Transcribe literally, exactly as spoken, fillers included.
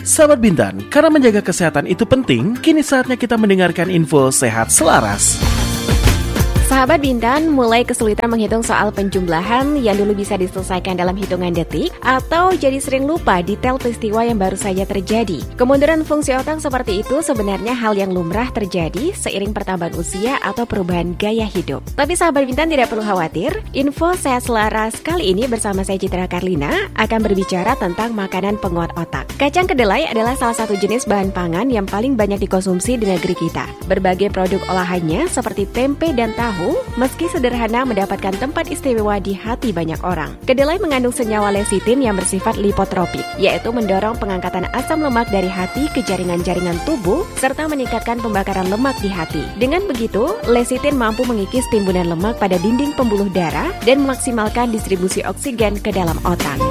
Sahabat Bintan, karena menjaga kesehatan itu penting, kini saatnya kita mendengarkan info sehat selaras. Sahabat Bintan, mulai kesulitan menghitung soal penjumlahan yang dulu bisa diselesaikan dalam hitungan detik, atau jadi sering lupa detail peristiwa yang baru saja terjadi. Kemunduran fungsi otak seperti itu sebenarnya hal yang lumrah terjadi seiring pertambahan usia atau perubahan gaya hidup. Tapi sahabat Bintan tidak perlu khawatir, info sehat selaras kali ini bersama saya Citra Karlina akan berbicara tentang makanan penguat otak. Kacang kedelai adalah salah satu jenis bahan pangan yang paling banyak dikonsumsi di negeri kita. Berbagai produk olahannya seperti tempe dan tahu meski sederhana mendapatkan tempat istimewa di hati banyak orang. Kedelai mengandung senyawa lecitin yang bersifat lipotropik, yaitu mendorong pengangkatan asam lemak dari hati ke jaringan-jaringan tubuh serta meningkatkan pembakaran lemak di hati. Dengan begitu, lecitin mampu mengikis timbunan lemak pada dinding pembuluh darah dan memaksimalkan distribusi oksigen ke dalam otak.